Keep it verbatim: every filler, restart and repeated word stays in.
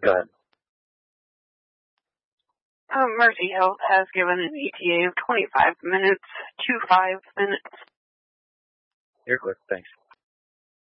Go ahead. Um, Mercy Health has given an E T A of twenty-five minutes to five minutes. You're quick, thanks.